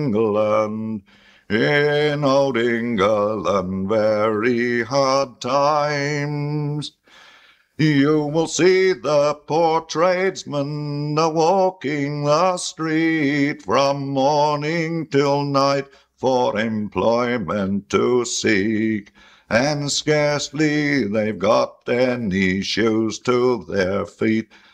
England, in old England, very hard times. You will see the poor tradesmen walking the street from morning till night for employment to seek, and scarcely they've got any shoes to their feet.